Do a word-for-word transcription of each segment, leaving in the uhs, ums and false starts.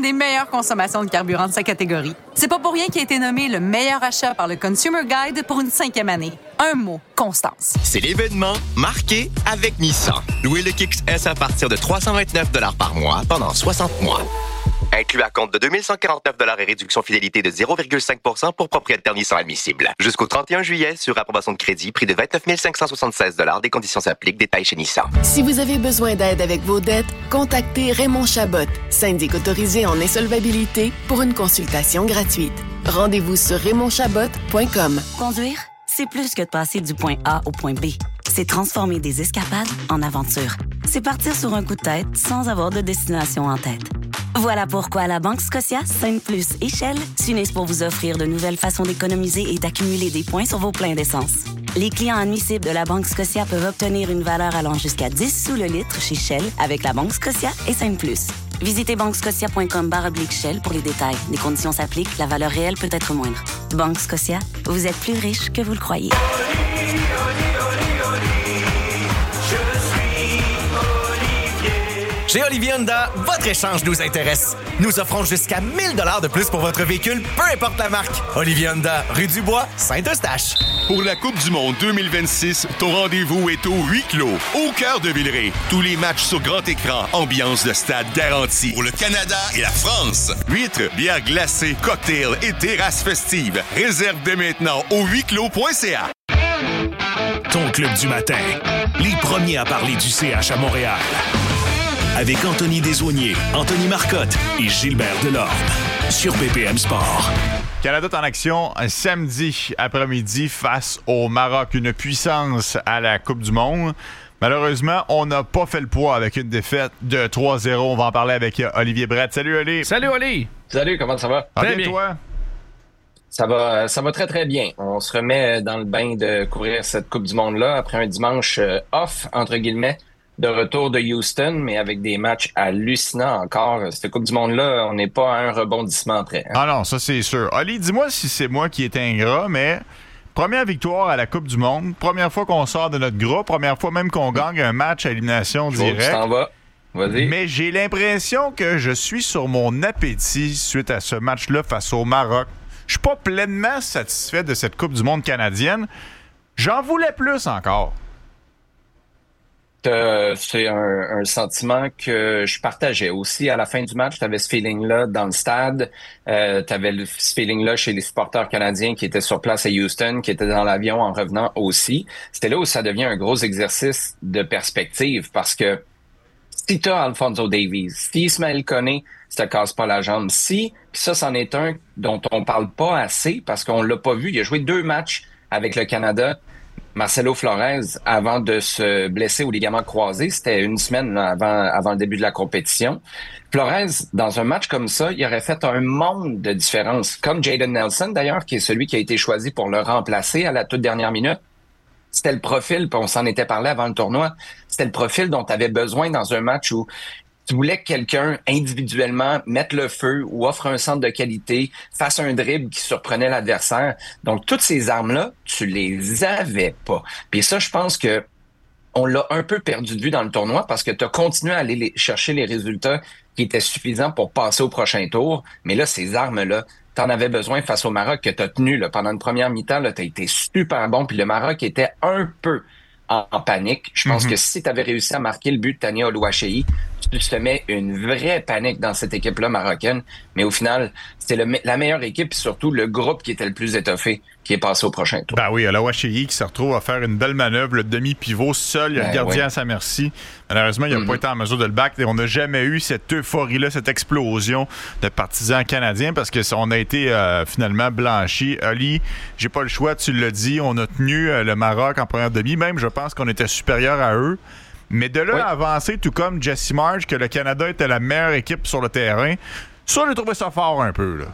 une des meilleures consommations de carburant de sa catégorie. C'est pas pour rien qu'il a été nommé le meilleur achat par le Consumer Guide pour une cinquième année. Un mot, constance. C'est l'événement marqué avec Nissan. Louez le Kicks S à partir de trois cent vingt-neuf dollars par mois pendant soixante mois. Inclus à compte de deux mille cent quarante-neuf dollars et réduction fidélité de zéro virgule cinq pour cent pour propriétaires Nissan admissibles. Jusqu'au trente et un juillet, sur approbation de crédit, prix de vingt-neuf mille cinq cent soixante-seize dollars. Des conditions s'appliquent. Détails chez Nissan. Si vous avez besoin d'aide avec vos dettes, contactez Raymond Chabot, syndic autorisé en insolvabilité, pour une consultation gratuite. Rendez-vous sur raymond chabot point com. Conduire, c'est plus que de passer du point A au point B. C'est transformer des escapades en aventures. C'est partir sur un coup de tête sans avoir de destination en tête. Voilà pourquoi la Banque Scotia, Sainte-Plus et Shell s'unissent pour vous offrir de nouvelles façons d'économiser et d'accumuler des points sur vos pleins d'essence. Les clients admissibles de la Banque Scotia peuvent obtenir une valeur allant jusqu'à dix sous le litre chez Shell avec la Banque Scotia et Sainte-Plus. Visitez banquescotia point com barre oblique Shell pour les détails. Les conditions s'appliquent, la valeur réelle peut être moindre. Banque Scotia, vous êtes plus riche que vous le croyez. Chez Olivier Honda, votre échange nous intéresse. Nous offrons jusqu'à mille dollars de plus pour votre véhicule, peu importe la marque. Olivier Honda, rue du Bois, Saint-Eustache. Pour la Coupe du Monde deux mille vingt-six, ton rendez-vous est au huis clos, au cœur de Villeray. Tous les matchs sur grand écran, ambiance de stade garantie. Pour le Canada et la France, huîtres, bières glacées, cocktails et terrasses festives. Réserve dès maintenant au huis clos point c a. Ton club du matin, les premiers à parler du C H à Montréal. Avec Anthony Desaulniers, Anthony Marcotte et Gilbert Delorme sur B P M Sport. Canada est en action samedi après-midi face au Maroc, une puissance à la Coupe du Monde. Malheureusement, on n'a pas fait le poids avec une défaite de trois zéro. On va en parler avec Olivier Brett. Salut Oli. Salut Oli. Salut, comment ça va? Très bien, toi? Ça va, ça va très très bien. On se remet dans le bain de couvrir cette Coupe du Monde-là après un dimanche off, entre guillemets, de retour de Houston, mais avec des matchs hallucinants encore. Cette Coupe du Monde-là, on n'est pas à un rebondissement près. Hein? Ah non, ça c'est sûr. Oli, dis-moi si c'est moi qui est ingrat, mais première victoire à la Coupe du Monde, première fois qu'on sort de notre groupe, première fois même qu'on gagne un match à élimination directe. Tu t'en vas. Vas-y. Mais j'ai l'impression que je suis sur mon appétit suite à ce match-là face au Maroc. Je suis pas pleinement satisfait de cette Coupe du Monde canadienne. J'en voulais plus encore. Euh, c'est un, un sentiment que je partageais aussi à la fin du match. Tu avais ce feeling-là dans le stade. Euh, tu avais ce feeling-là chez les supporters canadiens qui étaient sur place à Houston, qui étaient dans l'avion en revenant aussi. C'était là où ça devient un gros exercice de perspective parce que si tu as Alphonso Davies, si Ismaël Koné ne te casse pas la jambe, si, puis ça, c'en est un dont on parle pas assez parce qu'on l'a pas vu. Il a joué deux matchs avec le Canada. Marcelo Flores, avant de se blesser au ligament croisé, c'était une semaine là, avant, avant le début de la compétition. Flores, dans un match comme ça, il aurait fait un monde de différence. Comme Jaden Nelson, d'ailleurs, qui est celui qui a été choisi pour le remplacer à la toute dernière minute. C'était le profil, puis on s'en était parlé avant le tournoi, c'était le profil dont tu avais besoin dans un match où tu voulais que quelqu'un individuellement mette le feu ou offre un centre de qualité, fasse un dribble qui surprenait l'adversaire. Donc, toutes ces armes-là, tu les avais pas. Puis ça, je pense que on l'a un peu perdu de vue dans le tournoi parce que tu as continué à aller les, chercher les résultats qui étaient suffisants pour passer au prochain tour. Mais là, ces armes-là, t'en avais besoin face au Maroc que t'as tenu là, pendant une première mi-temps. Là, t'as été super bon. Puis le Maroc était un peu en, en panique. Je pense mm-hmm. que si t'avais réussi à marquer le but de Tania Oluwaseyi, tu te mets une vraie panique dans cette équipe-là marocaine. Mais au final, c'était le, la meilleure équipe et surtout le groupe qui était le plus étoffé qui est passé au prochain tour. Ben oui, Oluwaseyi qui se retrouve à faire une belle manœuvre, le demi-pivot seul, il y a ben le gardien oui. à sa merci. Malheureusement, il n'a mm-hmm. pas été en mesure de le battre et on n'a jamais eu cette euphorie-là, cette explosion de partisans canadiens parce qu'on a été euh, finalement blanchis. Ali, j'ai pas le choix, tu l'as dit, on a tenu euh, le Maroc en première demi, même je pense qu'on était supérieur à eux. Mais de là oui. à avancer, tout comme Jesse Marsh, que le Canada était la meilleure équipe sur le terrain, ça, j'ai trouvé ça fort un peu, là.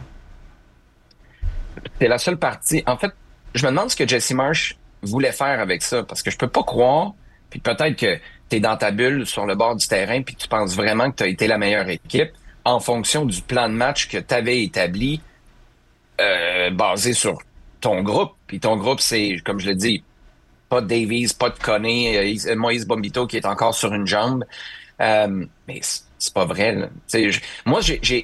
C'est la seule partie. En fait, je me demande ce que Jesse Marsh voulait faire avec ça, parce que je peux pas croire, puis peut-être que t'es dans ta bulle sur le bord du terrain, puis tu penses vraiment que t'as été la meilleure équipe en fonction du plan de match que t'avais établi, euh, basé sur ton groupe. Puis ton groupe, c'est, comme je l'ai dit, pas de Davies, pas de Koné, euh, Moïse Bombito qui est encore sur une jambe. Euh, mais c'est, c'est pas vrai, là. Je, moi, j'ai, j'ai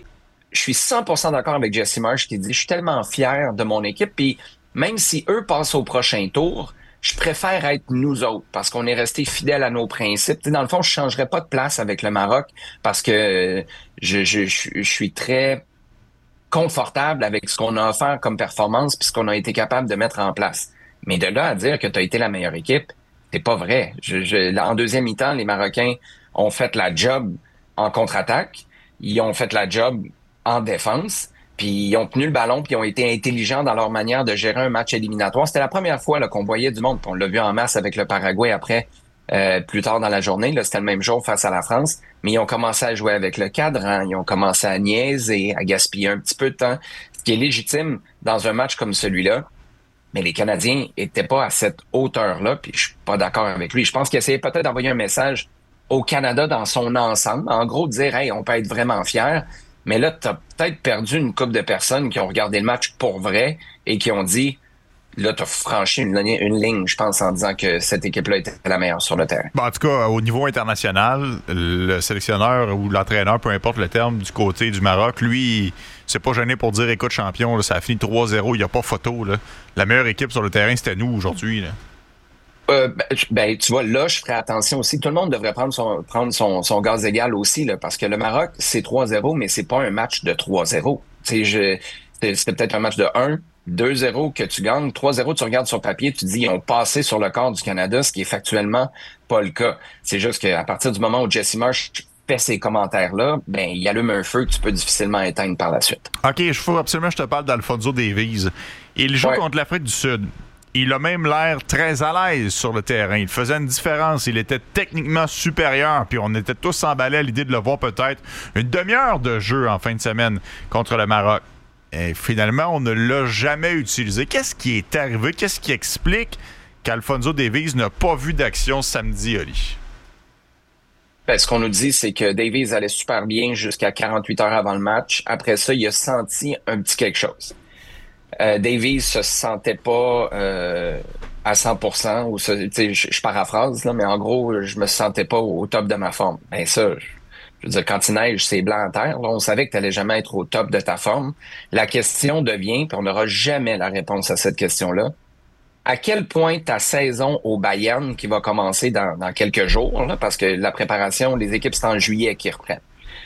je suis cent pour cent d'accord avec Jesse Marsh qui dit « Je suis tellement fier de mon équipe. » Puis même si eux passent au prochain tour, je préfère être nous autres parce qu'on est resté fidèles à nos principes. T'sais, dans le fond, je changerais pas de place avec le Maroc parce que je, je, je, je suis très confortable avec ce qu'on a offert comme performance puis ce qu'on a été capable de mettre en place. Mais de là à dire que tu as été la meilleure équipe, c'est pas vrai. Je, je, en deuxième mi-temps, les Marocains ont fait la job en contre-attaque. Ils ont fait la job en défense, puis ils ont tenu le ballon, puis ils ont été intelligents dans leur manière de gérer un match éliminatoire. C'était la première fois là, qu'on voyait du monde, puis on l'a vu en masse avec le Paraguay après, euh, plus tard dans la journée. Là, c'était le même jour face à la France, mais ils ont commencé à jouer avec le cadran, ils ont commencé à niaiser, à gaspiller un petit peu de temps, ce qui est légitime dans un match comme celui-là. Mais les Canadiens étaient pas à cette hauteur-là, puis je suis pas d'accord avec lui. Je pense qu'il essayait peut-être d'envoyer un message au Canada dans son ensemble, en gros dire « Hey, on peut être vraiment fiers ». Mais là, tu as peut-être perdu une couple de personnes qui ont regardé le match pour vrai et qui ont dit, là, tu as franchi une, une ligne, je pense, en disant que cette équipe-là était la meilleure sur le terrain. Bon, en tout cas, au niveau international, le sélectionneur ou l'entraîneur, peu importe le terme, du côté du Maroc, lui, c'est pas gêné pour dire, écoute, champion, là, ça a fini trois zéro, il n'y a pas photo. Là. La meilleure équipe sur le terrain, c'était nous aujourd'hui. Là. Euh, ben, ben, tu vois, là, je ferais attention aussi. Tout le monde devrait prendre son prendre son, son gaz égal aussi, là, parce que le Maroc, c'est trois zéro, mais c'est pas un match de trois zéro. Tu sais, je, c'est, c'est peut-être un match de un, deux zéro que tu gagnes. trois zéro, tu regardes sur papier, tu dis, ils ont passé sur le corps du Canada, ce qui est factuellement pas le cas. C'est juste qu'à partir du moment où Jesse Marsh fait ces commentaires-là, ben, il allume un feu que tu peux difficilement éteindre par la suite. OK, il faut absolument que je te parle d'Alfonso Davies. Il joue ouais. contre l'Afrique du Sud. Il a même l'air très à l'aise sur le terrain. Il faisait une différence. Il était techniquement supérieur. Puis on était tous emballés à l'idée de le voir peut-être une demi-heure de jeu en fin de semaine contre le Maroc. Et finalement, on ne l'a jamais utilisé. Qu'est-ce qui est arrivé? Qu'est-ce qui explique qu'Alfonso Davies n'a pas vu d'action samedi, Oli? Ben, ce qu'on nous dit, c'est que Davies allait super bien jusqu'à quarante-huit heures avant le match. Après ça, il a senti un petit quelque chose. Euh, Davies se sentait pas euh, à cent pour cent, ou je, je paraphrase, là, mais en gros, je me sentais pas au top de ma forme. Ben ça, je, je veux dire, quand il neige, c'est blanc à terre. Là, on savait que tu n'allais jamais être au top de ta forme. La question devient, puis on n'aura jamais la réponse à cette question-là, à quel point ta saison au Bayern, qui va commencer dans, dans quelques jours, là, parce que la préparation, les équipes, c'est en juillet qui reprennent.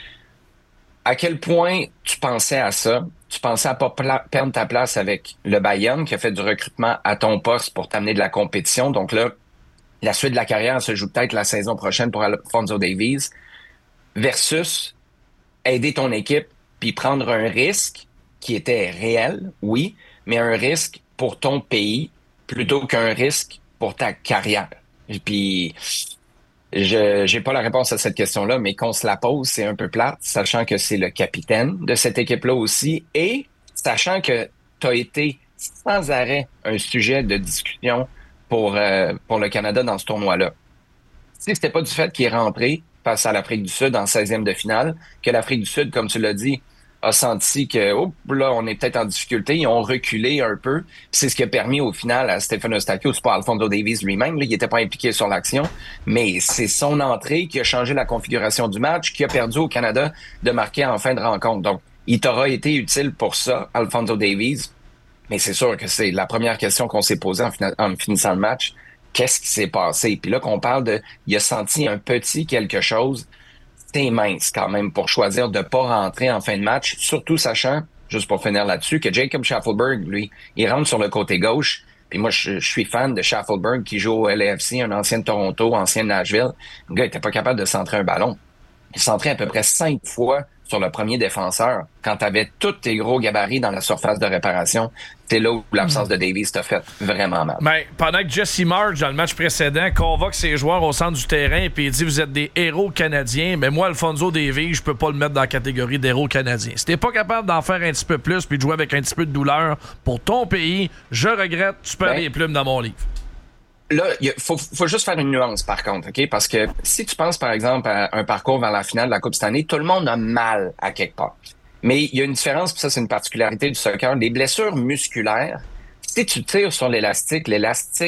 À quel point tu pensais à ça? Tu pensais à pas pla- perdre ta place avec le Bayern qui a fait du recrutement à ton poste pour t'amener de la compétition. Donc là, la suite de la carrière se joue peut-être la saison prochaine pour Alfonso Davies versus aider ton équipe puis prendre un risque qui était réel, oui, mais un risque pour ton pays plutôt qu'un risque pour ta carrière. Et puis, je j'ai pas la réponse à cette question-là, mais qu'on se la pose, c'est un peu plate, sachant que c'est le capitaine de cette équipe-là aussi, et sachant que tu as été sans arrêt un sujet de discussion pour euh, pour le Canada dans ce tournoi-là. Si c'était pas du fait qu'il est rentré face à l'Afrique du Sud en seizième de finale, que l'Afrique du Sud, comme tu l'as dit, a senti que, oh, là, on est peut-être en difficulté. Ils ont reculé un peu. Puis c'est ce qui a permis au final à Stephen Eustáquio, c'est pas Alfonso Davies lui-même, là, il était pas impliqué sur l'action, mais c'est son entrée qui a changé la configuration du match, qui a perdu au Canada de marquer en fin de rencontre. Donc, il t'aura été utile pour ça, Alfonso Davies. Mais c'est sûr que c'est la première question qu'on s'est posée en, fina- en finissant le match. Qu'est-ce qui s'est passé? Puis là, qu'on parle de, il a senti un petit quelque chose. C'est mince quand même pour choisir de pas rentrer en fin de match, surtout sachant, juste pour finir là-dessus, que Jacob Shaffelburg, lui, il rentre sur le côté gauche. Puis moi, je, je suis fan de Shaffelburg qui joue au L A F C, un ancien de Toronto, ancien de Nashville. Le gars était pas capable de centrer un ballon. Il centrait à peu près cinq fois sur le premier défenseur. Quand tu avais tous tes gros gabarits dans la surface de réparation, c'est là où l'absence de Davies t'a fait vraiment mal. Ben, pendant que Jesse Marsh, dans le match précédent, convoque ses joueurs au centre du terrain et il dit « Vous êtes des héros canadiens », mais moi, Alfonso Davies, je peux pas le mettre dans la catégorie d'héros canadiens. Si t'es pas capable d'en faire un petit peu plus puis de jouer avec un petit peu de douleur pour ton pays, je regrette, tu perds ben, les plumes dans mon livre. Là, il faut, faut juste faire une nuance, par contre, OK? Parce que si tu penses, par exemple, à un parcours vers la finale de la Coupe cette année, tout le monde a mal à quelque part. Mais il y a une différence, puis ça, c'est une particularité du soccer. Les blessures musculaires, si tu tires sur l'élastique, l'élastique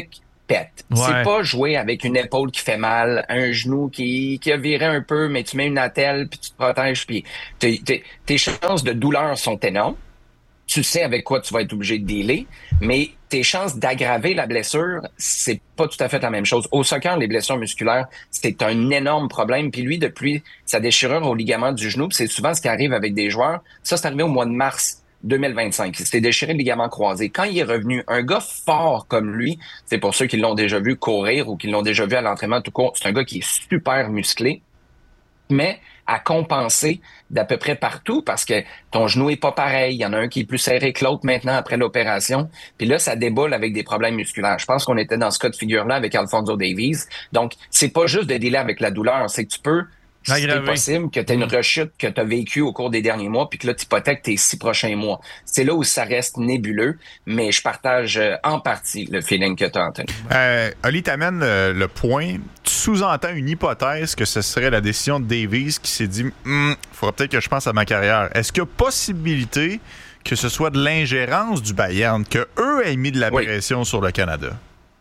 pète. Ouais. C'est pas jouer avec une épaule qui fait mal, un genou qui, qui a viré un peu, mais tu mets une attelle, puis tu te protèges, puis t'es, t'es, tes chances de douleur sont énormes. Tu sais avec quoi tu vas être obligé de dealer, mais tes chances d'aggraver la blessure, c'est pas tout à fait la même chose. Au soccer, les blessures musculaires, c'est un énorme problème. Puis lui, depuis sa déchirure au ligament du genou, c'est souvent ce qui arrive avec des joueurs. Ça, c'est arrivé au mois de mars deux mille vingt-cinq. Il s'était déchiré le ligament croisé. Quand il est revenu, un gars fort comme lui, c'est pour ceux qui l'ont déjà vu courir ou qui l'ont déjà vu à l'entraînement tout court, c'est un gars qui est super musclé, mais à compenser d'à peu près partout parce que ton genou est pas pareil. Il y en a un qui est plus serré que l'autre maintenant après l'opération. Puis là, ça déboule avec des problèmes musculaires. Je pense qu'on était dans ce cas de figure-là avec Alphonso Davies. Donc, c'est pas juste de dealer avec la douleur, c'est que tu peux... C'est possible que tu aies une rechute que tu as vécue au cours des derniers mois puis que là, tu hypothèques tes six prochains mois. C'est là où ça reste nébuleux, mais je partage euh, en partie le feeling que tu as, Anthony. Euh, Oli, t'amènes le, le point. Tu sous-entends une hypothèse que ce serait la décision de Davies qui s'est dit hm, « il faudra peut-être que je pense à ma carrière ». Est-ce qu'il y a possibilité que ce soit de l'ingérence du Bayern, qu'eux aient mis de la pression oui. sur le Canada?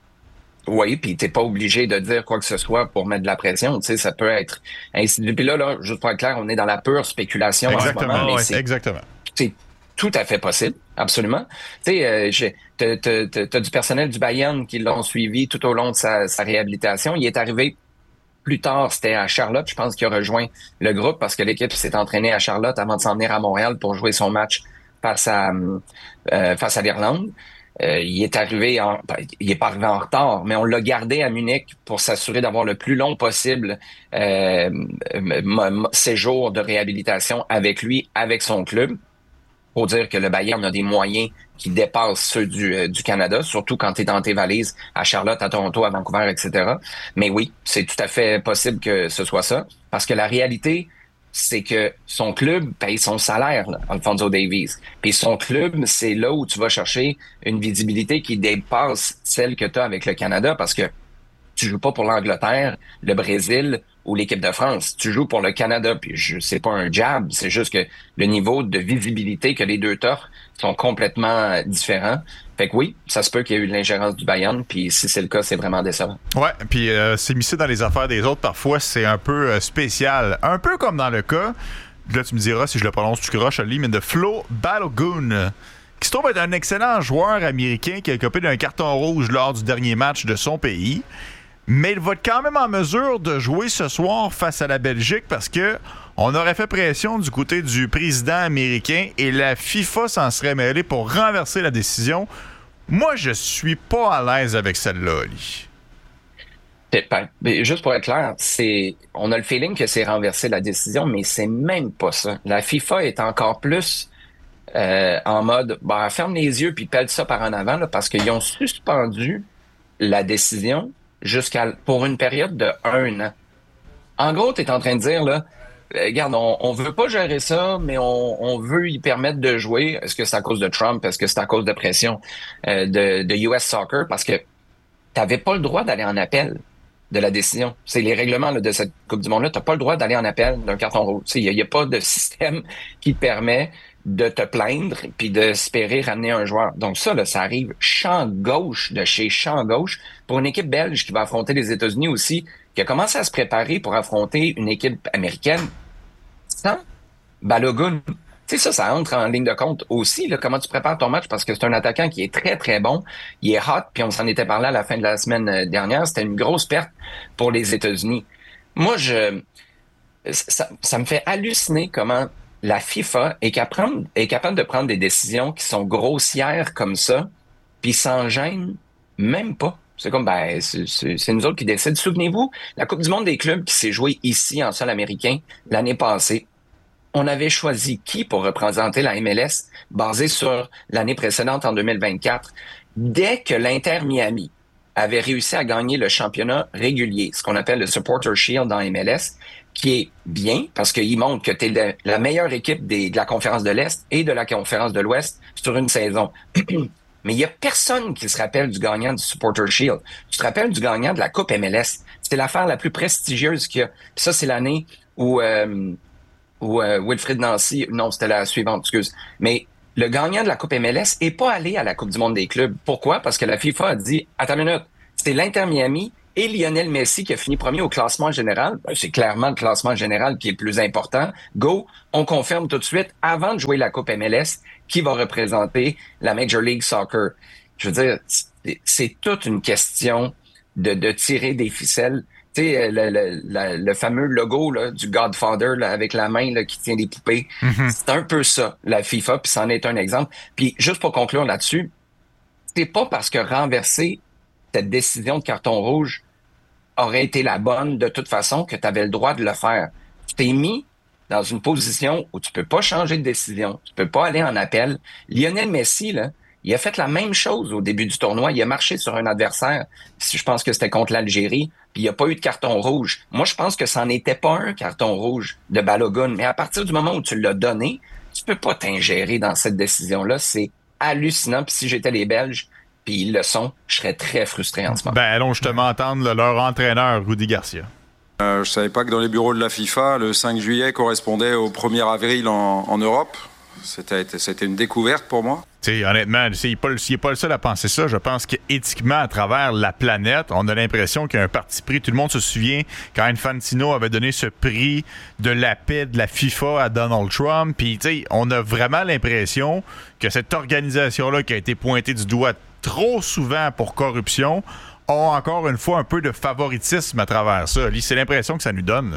Oui, puis t'es pas obligé de dire quoi que ce soit pour mettre de la pression. Tu sais, ça peut être ainsi. Puis là, là, juste pour être clair, on est dans la pure spéculation. Exactement. En ce moment, ouais, c'est, exactement. C'est tout à fait possible, absolument. Tu sais, euh, j'ai, t'as, t'as, t'as du personnel du Bayern qui l'ont suivi tout au long de sa, sa réhabilitation. Il est arrivé plus tard, c'était à Charlotte. Je pense qu'il a rejoint le groupe parce que l'équipe s'est entraînée à Charlotte avant de s'en venir à Montréal pour jouer son match face à euh, face à l'Irlande. Euh, il est arrivé en, ben, il est pas arrivé en retard, mais on l'a gardé à Munich pour s'assurer d'avoir le plus long possible euh, m- m- séjour de réhabilitation avec lui, avec son club. Pour dire que le Bayern a des moyens qui dépassent ceux du, euh, du Canada, surtout quand tu es dans tes valises à Charlotte, à Toronto, à Vancouver, et cetera. Mais oui, c'est tout à fait possible que ce soit ça, parce que la réalité, c'est que son club paye son salaire, là, Alphonso Davies. Puis son club, c'est là où tu vas chercher une visibilité qui dépasse celle que tu as avec le Canada, parce que tu joues pas pour l'Angleterre, le Brésil ou l'équipe de France. Tu joues pour le Canada. Puis je, c'est pas un jab, c'est juste que le niveau de visibilité que les deux t'offrent sont complètement différents. Fait que oui, ça se peut qu'il y ait eu de l'ingérence du Bayern, puis si c'est le cas, c'est vraiment décevant. Ouais, puis euh, s'immiscer dans les affaires des autres, parfois, c'est un peu euh, spécial. Un peu comme dans le cas, là, tu me diras si je le prononce, tu croches, Ali, mais de Flo Balogun, qui se trouve être un excellent joueur américain qui a copé d'un carton rouge lors du dernier match de son pays. Mais il va être quand même en mesure de jouer ce soir face à la Belgique parce que on aurait fait pression du côté du président américain et la FIFA s'en serait mêlée pour renverser la décision. Moi, je suis pas à l'aise avec celle-là, Ali. Ben, ben, juste pour être clair, c'est, on a le feeling que c'est renverser la décision, mais c'est même pas ça. La FIFA est encore plus euh, en mode, ben, ferme les yeux puis pèle ça par en avant là, parce qu'ils ont suspendu la décision jusqu'à pour une période de un an. En gros, tu es en train de dire, là, regarde, on, on veut pas gérer ça, mais on, on veut y permettre de jouer. Est-ce que c'est à cause de Trump? Est-ce que c'est à cause de pression euh, de, de U S Soccer? Parce que t'avais pas le droit d'aller en appel de la décision. C'est les règlements là, de cette Coupe du Monde-là. T'as pas le droit d'aller en appel d'un carton rouge. Il y, y a pas de système qui permet de te plaindre puis d'espérer ramener un joueur. Donc ça, là, ça arrive champ gauche de chez champ gauche pour une équipe belge qui va affronter les États-Unis aussi, qui a commencé à se préparer pour affronter une équipe américaine sans Balogun. Tu sais, ça, ça entre en ligne de compte aussi, là, comment tu prépares ton match, parce que c'est un attaquant qui est très, très bon. Il est hot, puis on s'en était parlé à la fin de la semaine dernière. C'était une grosse perte pour les États-Unis. Moi, je ça, ça me fait halluciner comment la FIFA est capable, est capable de prendre des décisions qui sont grossières comme ça, puis s'en gêne même pas. C'est comme, ben, c'est, c'est, c'est nous autres qui décident. Souvenez-vous, la Coupe du monde des clubs qui s'est jouée ici en sol américain l'année passée, on avait choisi qui pour représenter la M L S basé sur l'année précédente en deux mille vingt-quatre. Dès que l'Inter Miami avait réussi à gagner le championnat régulier, ce qu'on appelle le Supporter Shield dans M L S, qui est bien parce qu'il montre que tu es la, la meilleure équipe des, de la conférence de l'Est et de la conférence de l'Ouest sur une saison. Mais il y a personne qui se rappelle du gagnant du Supporter Shield. Tu te rappelles du gagnant de la Coupe M L S. C'était l'affaire la plus prestigieuse qu'il y a. Puis ça, c'est l'année où, euh, où euh, Wilfried Nancy... Non, c'était la suivante, excuse. Mais le gagnant de la Coupe M L S est pas allé à la Coupe du monde des clubs. Pourquoi? Parce que la FIFA a dit, attends une minute, c'est l'Inter Miami et Lionel Messi qui a fini premier au classement général. Ben, c'est clairement le classement général qui est le plus important. Go, on confirme tout de suite, avant de jouer la Coupe M L S, qui va représenter la Major League Soccer. Je veux dire, c'est, c'est toute une question de, de tirer des ficelles. Tu sais, le, le, le, le fameux logo là, du Godfather là, avec la main là, qui tient des poupées, mm-hmm. c'est un peu ça, la FIFA, puis c'en est un exemple. Puis juste pour conclure là-dessus, c'est pas parce que renverser cette décision de carton rouge aurait été la bonne de toute façon que tu avais le droit de le faire. Tu t'es mis dans une position où tu peux pas changer de décision, tu peux pas aller en appel. Lionel Messi, là, il a fait la même chose au début du tournoi. Il a marché sur un adversaire. Je pense que c'était contre l'Algérie. Puis il n'y a pas eu de carton rouge. Moi, je pense que ça n'était pas un carton rouge de Balogun. Mais à partir du moment où tu l'as donné, tu peux pas t'ingérer dans cette décision-là. C'est hallucinant. Puis si j'étais les Belges, puis ils le sont, je serais très frustré en ce moment. Ben, allons justement entendre le, leur entraîneur, Rudy Garcia. Euh, je savais pas que dans les bureaux de la FIFA, le cinq juillet correspondait au premier avril en, en Europe. C'était, c'était une découverte pour moi. T'sais, honnêtement, il n'est pas, pas le seul à penser ça. Je pense qu'éthiquement, à travers la planète, on a l'impression qu'il y a un parti pris. Tout le monde se souvient quand Infantino avait donné ce prix de la paix de la FIFA à Donald Trump. Puis, on a vraiment l'impression que cette organisation-là qui a été pointée du doigt trop souvent pour corruption a encore une fois un peu de favoritisme à travers ça. C'est l'impression que ça nous donne, là.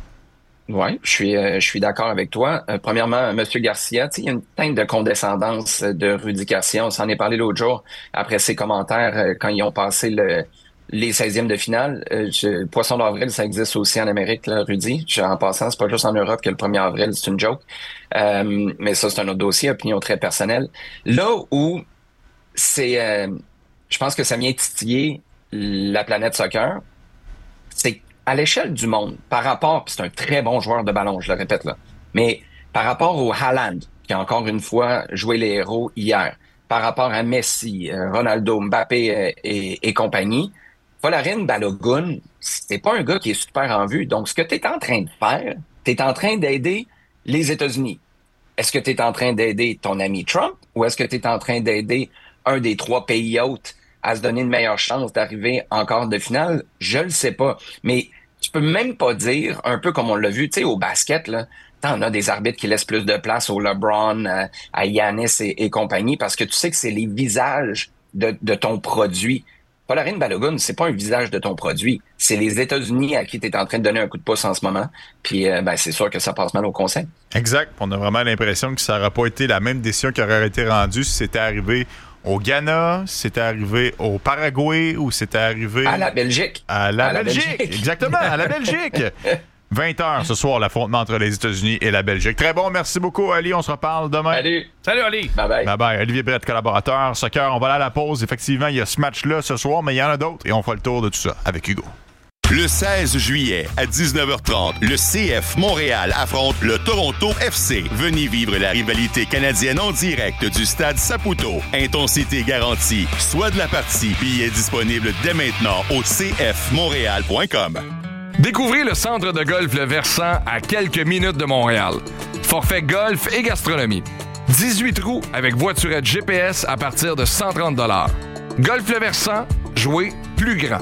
Oui, je suis euh, je suis d'accord avec toi. Euh, premièrement, M. Garcia, il y a une teinte de condescendance de Rudy Garcia. On s'en est parlé l'autre jour après ses commentaires euh, quand ils ont passé le les seizièmes de finale. Euh, je, Poisson d'avril, ça existe aussi en Amérique, là, Rudy. Je, en passant, c'est pas juste en Europe que le premier avril, c'est une joke. Euh, mais ça, c'est un autre dossier, opinion très personnelle. Là où c'est, euh, je pense que ça vient titiller la planète soccer, c'est à l'échelle du monde, par rapport, puis c'est un très bon joueur de ballon, je le répète là, mais par rapport au Haaland, qui a encore une fois joué les héros hier, par rapport à Messi, Ronaldo, Mbappé euh, et, et compagnie, Folarin Balogun, c'est pas un gars qui est super en vue. Donc, ce que tu es en train de faire, tu es en train d'aider les États-Unis. Est-ce que tu es en train d'aider ton ami Trump ou est-ce que tu es en train d'aider un des trois pays hôtes à se donner une meilleure chance d'arriver en quart de finale? Je le sais pas. Mais tu peux même pas dire, un peu comme on l'a vu, tu sais, au basket, là, t'en as des arbitres qui laissent plus de place au LeBron, à, à Giannis et, et compagnie, parce que tu sais que c'est les visages de, de ton produit. Folarin Balogun, c'est pas un visage de ton produit. C'est les États-Unis à qui tu es en train de donner un coup de pouce en ce moment. Puis, euh, ben, c'est sûr que ça passe mal au conseil. Exact. On a vraiment l'impression que ça n'aurait pas été la même décision qui aurait été rendue si c'était arrivé au Ghana, si c'était arrivé au Paraguay ou c'était arrivé... À la Belgique. À la, à la Belgique. Belgique. Exactement, à la Belgique. vingt heures ce soir, l'affrontement entre les États-Unis et la Belgique. Très bon, merci beaucoup, Ali. On se reparle demain. Salut. Salut, Ali. Bye-bye. Bye-bye. Olivier Brett, collaborateur. Soccer, on va aller à la pause. Effectivement, il y a ce match-là ce soir, mais il y en a d'autres et on fera le tour de tout ça avec Hugo. Le seize juillet à dix-neuf heures trente, le C F Montréal affronte le Toronto F C. Venez vivre la rivalité canadienne en direct du stade Saputo. Intensité garantie. Soit de la partie. Billets disponibles dès maintenant au c f montréal point com. Découvrez le centre de golf Le Versant à quelques minutes de Montréal. Forfait golf et gastronomie. dix-huit trous avec voiturette G P S à partir de cent trente dollars. Golf Le Versant, jouez plus grand.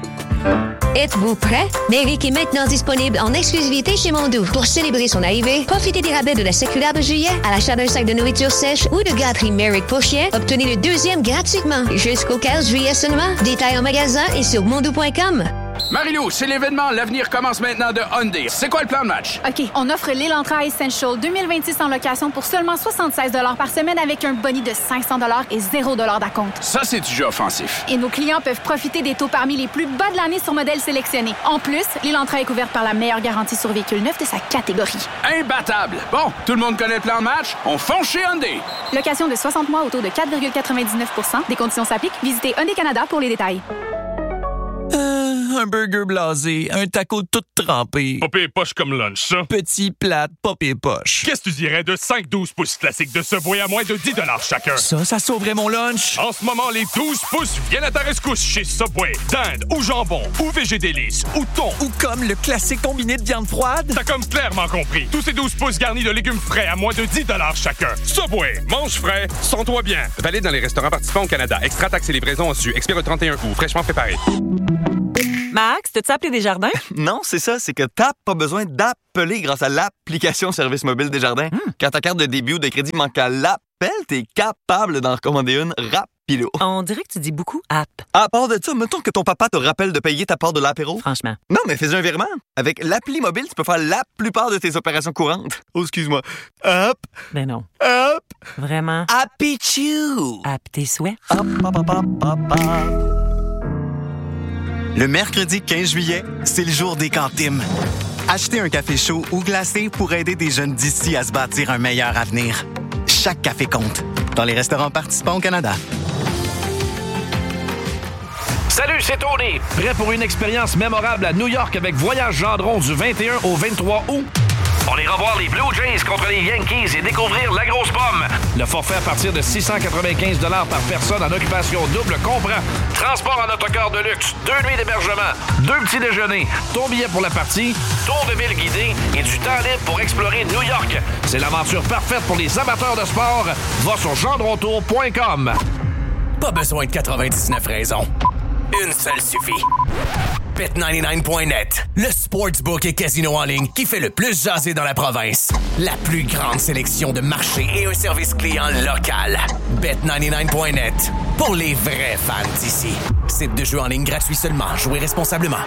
Êtes-vous prêt? Méric est maintenant disponible en exclusivité chez Mondou. Pour célébrer son arrivée, profitez des rabais de la séculaire de juillet. À l'achat d'un sac de nourriture sèche ou de gâterie Méric pour chien, obtenez le deuxième gratuitement. Jusqu'au quinze juillet seulement. Détails en magasin et sur mondou point com. Marie-Lou, c'est l'événement. L'avenir commence maintenant de Hyundai. C'est quoi le plan de match? OK, on offre l'Elantra Essential deux mille vingt-six en location pour seulement soixante-seize dollars par semaine avec un boni de cinq cents dollars et zéro dollars d'acompte. Ça, c'est du jeu offensif. Et nos clients peuvent profiter des taux parmi les plus bas de l'année sur modèles sélectionnés. En plus, l'Elantra est couverte par la meilleure garantie sur véhicule neuf de sa catégorie. Imbattable! Bon, tout le monde connaît le plan de match? On fonce chez Hyundai! Location de soixante mois au taux de quatre virgule quatre-vingt-dix-neuf pour cent. Des conditions s'appliquent. Visitez Hyundai Canada pour les détails. Euh, Un burger blasé, un taco tout trempé. Pas pire poche comme lunch, ça. Petit plate, pas pire poche. Qu'est-ce que tu dirais de cinq douze pouces classiques de Subway à moins de dix chacun? Ça, ça sauverait mon lunch. En ce moment, les douze pouces viennent à ta rescousse chez Subway. Dinde ou jambon ou végé délice ou thon. Ou comme le classique combiné de viande froide. T'as comme clairement compris. Tous ces douze pouces garnis de légumes frais à moins de dix chacun. Subway, mange frais, sens-toi bien. Valide dans les restaurants participants au Canada. Extra taxes et livraison en su. Expire le trente et un août. Fraîchement préparé. Max, t'as-tu appelé Desjardins? Non, c'est ça. C'est que t'as pas besoin d'appeler grâce à l'application Service mobile Desjardins. Mm. Quand ta carte de débit ou de crédit manque à l'appel, t'es capable d'en recommander une rapido. On dirait que tu dis beaucoup « app ». À part de ça, mettons que ton papa te rappelle de payer ta part de l'apéro. Franchement. Non, mais fais un virement. Avec l'appli mobile, tu peux faire la plupart de tes opérations courantes. Oh, excuse-moi. Hop. Ben non. Hop. Vraiment. Happy Chew. App tes souhaits. Hop, hop, hop, hop, hop, hop. Le mercredi quinze juillet, c'est le jour des cantines. Achetez un café chaud ou glacé pour aider des jeunes d'ici à se bâtir un meilleur avenir. Chaque café compte. Dans les restaurants participants au Canada. Salut, c'est Tony. Prêt pour une expérience mémorable à New York avec Voyage Gendron du vingt et un au vingt-trois août? On ira voir les Blue Jays contre les Yankees et découvrir la grosse pomme. Le forfait à partir de six cent quatre-vingt-quinze dollars par personne en occupation double comprend transport en autocar de luxe, deux nuits d'hébergement, deux petits déjeuners, ton billet pour la partie, tour de ville guidé et du temps libre pour explorer New York. C'est l'aventure parfaite pour les amateurs de sport. Va sur gendrontour point com. Pas besoin de quatre-vingt-dix-neuf raisons. Une seule suffit. Bet quatre-vingt-dix-neuf point net, le sportsbook et casino en ligne qui fait le plus jaser dans la province. La plus grande sélection de marchés et un service client local. Bet quatre-vingt-dix-neuf point net, pour les vrais fans d'ici. Site de jeu en ligne gratuit seulement. Jouez responsablement.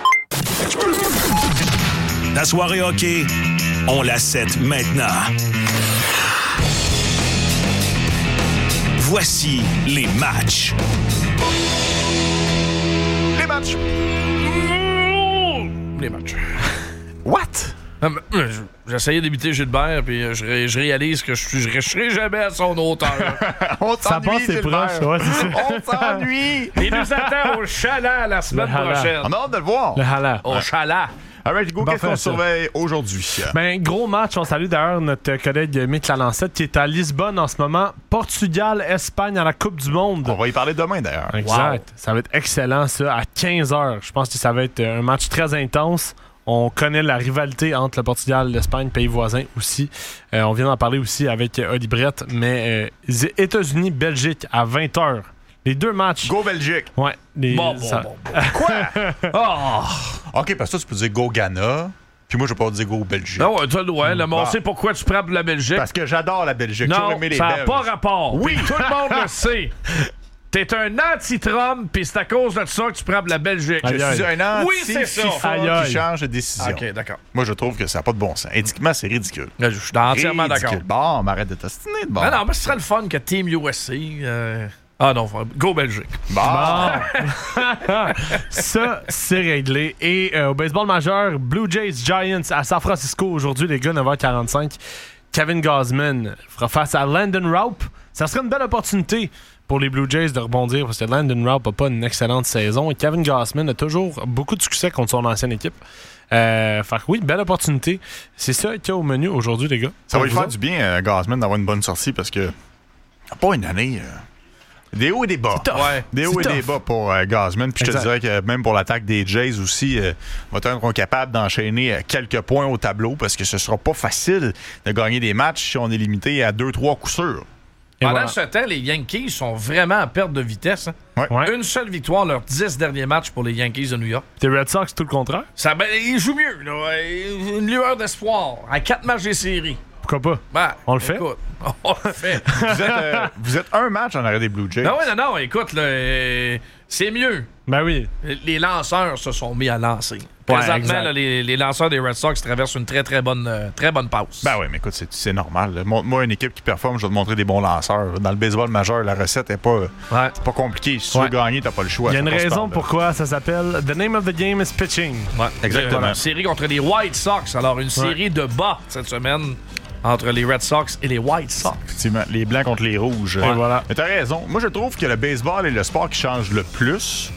La soirée hockey, on la set maintenant. Voici les matchs. Les matchs. Les matchs. What? J'essayais d'imiter Gilbert, puis je, ré, je réalise que je ne serai jamais à son hauteur. On s'ennuie, c'est proche. Ouais, c'est ça. On s'ennuie. Il nous attend au Chalat la semaine prochaine. On a hâte de le voir. Le Hala. Au ouais. Chalat. All right, go, qu'est-ce qu'on surveille aujourd'hui? Ben, gros match. On salue d'ailleurs notre collègue Mick Lalancette qui est à Lisbonne en ce moment. Portugal, Espagne à la Coupe du Monde. On va y parler demain d'ailleurs. Exact. Wow. Ça va être excellent, ça, à quinze heures. Je pense que ça va être un match très intense. On connaît la rivalité entre le Portugal et l'Espagne, pays voisins aussi. Euh, on vient d'en parler aussi avec Oli Brett, mais euh, États-Unis, Belgique à vingt heures. Les deux matchs. Go Belgique. Ouais. Les, bon, bon, ça... bon, bon. Quoi? Oh. OK, parce que toi, tu peux dire Go Ghana, puis moi, je vais pas dire Go Belgique. Non, tu as le droit. Là, mais on bon. sait pourquoi tu prends pour la Belgique. Parce que j'adore la Belgique. Non, aimé les ça n'a Belges. pas rapport. Oui. Puis tout le monde le sait. T'es un anti-Trump, puis c'est à cause de ça que tu prends pour la Belgique. Je suis un oui, c'est ça. FIFA qui change de décision. OK, d'accord. Moi, je trouve que ça n'a pas de bon sens. Éthiquement, c'est ridicule. Là, je suis entièrement d'accord. Bon, mais arrête de t'ostiner de bon. Non, non, mais ce serait le fun que Team U S C... Euh... Ah non, go Belgique. Bon. Ça, c'est réglé. Et euh, au baseball majeur, Blue Jays Giants à San Francisco aujourd'hui, les gars, neuf heures quarante-cinq. Kevin Gausman fera face à Landon Raup. Ça serait une belle opportunité pour les Blue Jays de rebondir parce que Landon Raup n'a pas une excellente saison et Kevin Gausman a toujours beaucoup de succès contre son ancienne équipe. Euh, fait que oui, belle opportunité. C'est ça qu'il y a au menu aujourd'hui, les gars. Ça va lui faire autres? du bien, euh, Gausman, d'avoir une bonne sortie parce que pas une année... Euh... Des hauts et des bas. Ouais, des hauts et tough. des bas pour euh, Gausman. Puis je te dirais que même pour l'attaque des Jays aussi, euh, on va être capable d'enchaîner euh, quelques points au tableau parce que ce sera pas facile de gagner des matchs si on est limité à deux trois coups sûrs. Et Pendant voilà. ce temps, les Yankees sont vraiment en perte de vitesse. Hein? Ouais. Ouais. Une seule victoire leurs dix derniers matchs pour les Yankees de New York. Les Red Sox, tout le contraire. Ça, ben, ils jouent mieux. Là. Une lueur d'espoir à quatre matchs des séries. Pourquoi pas? Ben, on le fait? Écoute, on le fait. vous, êtes, euh, vous êtes un match en arrêt des Blue Jays. Non, oui, non, non. Écoute, là, euh, c'est mieux. Ben oui. Les lanceurs se sont mis à lancer. Présentement, ouais, là, les, les lanceurs des Red Sox traversent une très, très bonne, euh, très bonne passe. Ben oui, mais écoute, c'est, c'est normal. Montre-moi une équipe qui performe, je vais te montrer des bons lanceurs. Dans le baseball majeur, la recette n'est pas, ouais. pas compliquée. Si tu ouais. veux gagner, t'as pas le choix. Il y a une raison pourquoi ça s'appelle The Name of the Game is Pitching. Ouais, exactement. Une série contre les White Sox. Alors, une série ouais. de bas cette semaine entre les Red Sox et les White Sox. Effectivement, les blancs contre les rouges. Ouais. Et voilà. Mais t'as raison. Moi, je trouve que le baseball est le sport qui change le plus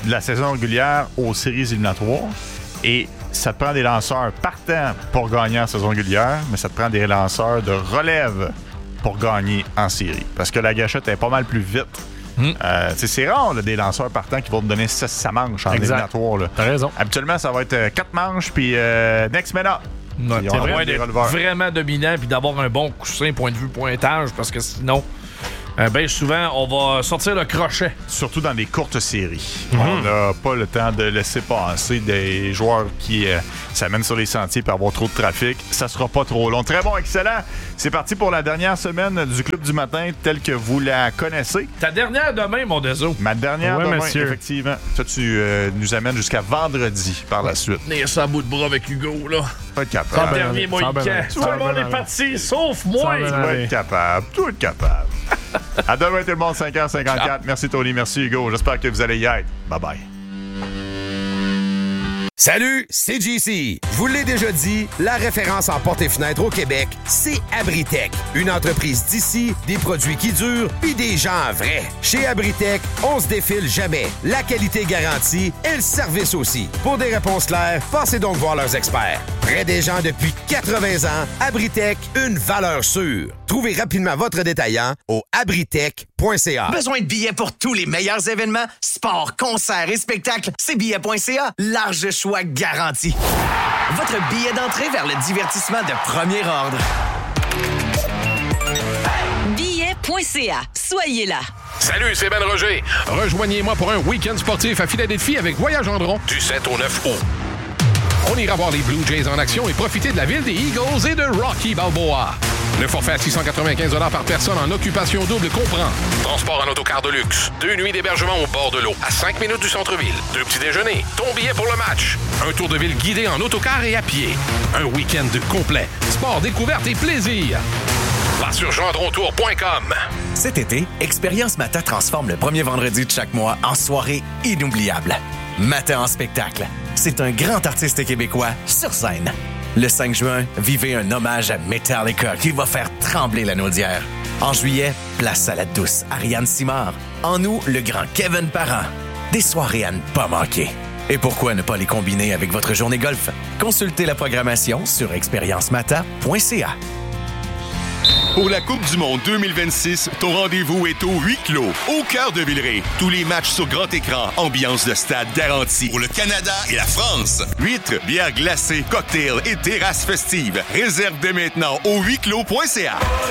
de la saison régulière aux séries éliminatoires. Et ça te prend des lanceurs partants pour gagner en saison régulière, mais ça te prend des lanceurs de relève pour gagner en série. Parce que la gâchette est pas mal plus vite. Mm. Euh, c'est rare, là, des lanceurs partants qui vont te donner six manches en exact. Éliminatoire. Là. T'as raison. Habituellement, ça va être quatre manches, puis euh, next man up. Ouais, c'est vrai d'être vraiment dominant puis d'avoir un bon coussin point de vue pointage, parce que sinon, euh, bien souvent, on va sortir le crochet. Surtout dans des courtes séries. Mm-hmm. On n'a pas le temps de laisser passer des joueurs qui euh, s'amènent sur les sentiers pour avoir trop de trafic. Ça sera pas trop long. Très bon, excellent. C'est parti pour la dernière semaine du Club du matin telle que vous la connaissez. Ta dernière demain, mon déso. Ma dernière ouais, demain, monsieur. effectivement. Toi, tu euh, nous amènes jusqu'à vendredi par la suite. Tenir ça à bout de bras avec Hugo, là. Pas être capable. Le dernier mohican. Tout le monde est parti, sauf moi. Tu vas être capable. Tu vas être capable. À demain, tout le monde, cinq heures cinquante-quatre. Ciao. Merci, Tony. Merci, Hugo. J'espère que vous allez y être. Bye-bye. Salut, c'est J C. Je vous l'ai déjà dit, la référence en portes et fenêtres au Québec, c'est Abritech. Une entreprise d'ici, des produits qui durent, puis des gens vrais. Chez Abritech, on se défile jamais. La qualité garantie et le service aussi. Pour des réponses claires, passez donc voir leurs experts. Près des gens depuis quatre-vingts ans, Abritech, une valeur sûre. Trouvez rapidement votre détaillant au abritech point c a. Besoin de billets pour tous les meilleurs événements? Sport, concerts et spectacles, c'est billets point c a. Large choix garanti. Votre billet d'entrée vers le divertissement de premier ordre. billets point c a. Soyez là. Salut, c'est Ben Roger. Rejoignez-moi pour un week-end sportif à Philadelphie avec Voyage Andron du sept au neuf août. On ira voir les Blue Jays en action et profiter de la ville des Eagles et de Rocky Balboa. Le forfait à six cent quatre-vingt-quinze dollars par personne en occupation double comprend transport en autocar de luxe, deux nuits d'hébergement au bord de l'eau, à cinq minutes du centre-ville, deux petits déjeuners, ton billet pour le match, un tour de ville guidé en autocar et à pied, un week-end complet, sport, découverte et plaisir. Va sur gendron tour point com. Cet été, Expérience Mata transforme le premier vendredi de chaque mois en soirée inoubliable. Mata en spectacle. C'est un grand artiste québécois sur scène. Le cinq juin, vivez un hommage à Metallica qui va faire trembler la Naudière. En juillet, place à la douce Ariane Simard. En août, le grand Kevin Parent. Des soirées à ne pas manquer. Et pourquoi ne pas les combiner avec votre journée golf? Consultez la programmation sur expérience mata point c a. Pour la Coupe du monde deux mille vingt-six, ton rendez-vous est au huis clos, au cœur de Villeray. Tous les matchs sur grand écran, ambiance de stade garantie. Pour le Canada et la France, huîtres, bières glacées, cocktails et terrasses festives. Réserve dès maintenant au huis clos point c a.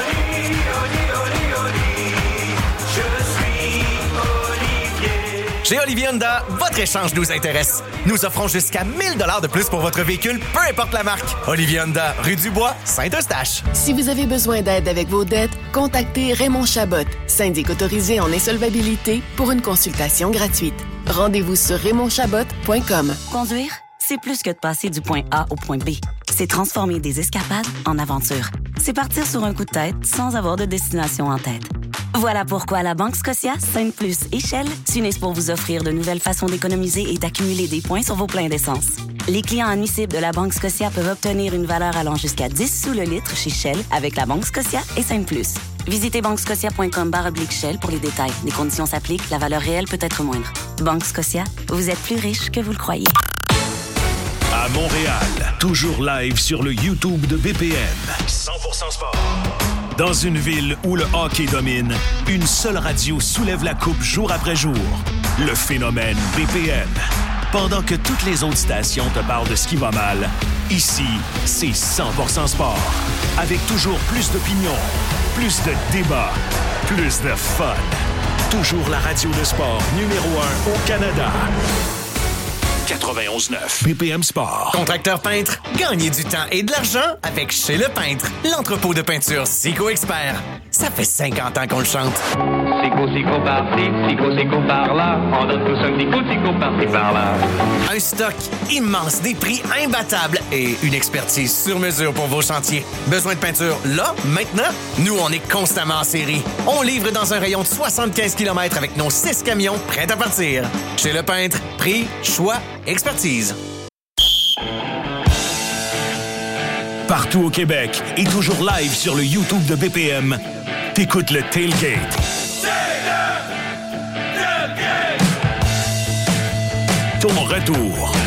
Chez Olivier Honda, votre échange nous intéresse. Nous offrons jusqu'à mille dollars de plus pour votre véhicule, peu importe la marque. Olivier Honda, rue du Bois, Saint-Eustache. Si vous avez besoin d'aide avec vos dettes, contactez Raymond Chabot, syndic autorisé en insolvabilité, pour une consultation gratuite. Rendez-vous sur raymond chabot point com. Conduire, c'est plus que de passer du point A au point B. C'est transformer des escapades en aventures. C'est partir sur un coup de tête sans avoir de destination en tête. Voilà pourquoi la Banque Scotia, Sainte-Plus et Shell s'unissent pour vous offrir de nouvelles façons d'économiser et d'accumuler des points sur vos pleins d'essence. Les clients admissibles de la Banque Scotia peuvent obtenir une valeur allant jusqu'à dix sous le litre chez Shell avec la Banque Scotia et Sainte-Plus. Visitez banque scotia point com barre oblique Shell pour les détails. Les conditions s'appliquent, la valeur réelle peut être moindre. Banque Scotia, vous êtes plus riche que vous le croyez. À Montréal, toujours live sur le YouTube de B P M. cent pour cent sport. Dans une ville où le hockey domine, une seule radio soulève la coupe jour après jour. Le phénomène B P M. Pendant que toutes les autres stations te parlent de ce qui va mal, ici, c'est cent pour cent sport. Avec toujours plus d'opinions, plus de débats, plus de fun. Toujours la radio de sport numéro un au Canada. quatre-vingt-onze neuf B P M Sport. Contracteur peintre, gagnez du temps et de l'argent avec Chez Le Peintre, l'entrepôt de peinture Sico Expert. Ça fait cinquante ans qu'on le chante. Sico, Sico par-ci, Sico, Sico par-là. On donne tous un Sico, Sico par-ci, par-là. Un stock immense, des prix imbattables et une expertise sur mesure pour vos chantiers. Besoin de peinture là, maintenant? Nous, on est constamment en série. On livre dans un rayon de soixante-quinze kilomètres avec nos six camions prêts à partir. Chez Le Peintre, prix, choix, expertise. Partout au Québec et toujours live sur le YouTube de B P M, t'écoutes le Tailgate. retour.